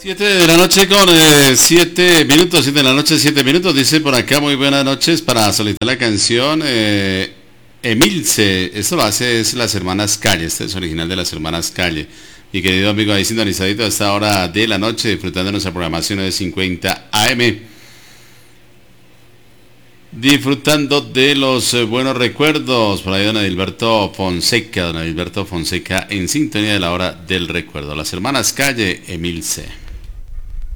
7 de la noche con 7 minutos, 7 de la noche, 7 minutos. Dice por acá, muy buenas noches, para solicitar la canción Emilce. Esto lo hace es las hermanas Calle, este es original de las hermanas Calle. Mi querido amigo ahí sintonizadito a esta hora de la noche, disfrutando de nuestra programación de 50 AM. Disfrutando de los buenos recuerdos. Por ahí don Edilberto Fonseca en sintonía de la hora del recuerdo. Las hermanas Calle, Emilce.